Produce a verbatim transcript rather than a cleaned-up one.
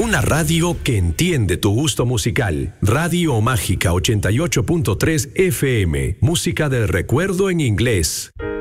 Una radio que entiende tu gusto musical. Radio Mágica ochenta y ocho punto tres F M. Música del recuerdo en inglés.